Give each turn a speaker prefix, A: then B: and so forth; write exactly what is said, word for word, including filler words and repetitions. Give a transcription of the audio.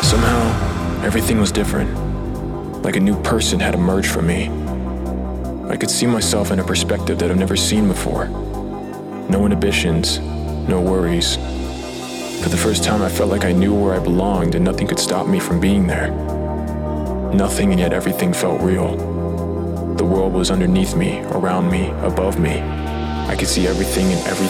A: Somehow, everything was different. Like a new person had emerged from me. I could see myself in a perspective that I've never seen before. No inhibitions, no worries. For the first time, I felt like I knew where I belonged and nothing could stop me from being there. Nothing, and yet everything felt real. The world was underneath me, around me, above me. I could see everything and everything